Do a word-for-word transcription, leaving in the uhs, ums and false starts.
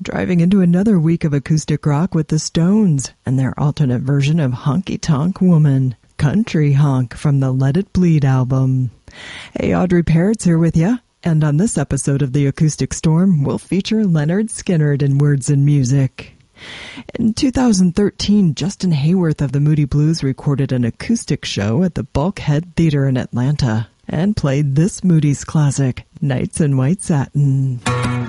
driving into another week of acoustic rock with the Stones and their alternate version of Honky Tonk Woman, Country Honk from the Let It Bleed album. Hey, Audrey Parrott's here with you, and on this episode of The Acoustic Storm, we'll feature Leonard Skinner in Words and Music. In two thousand thirteen, Justin Hayworth of the Moody Blues recorded an acoustic show at the Bulkhead Theater in Atlanta and played this Moody's classic, Nights in White Satin.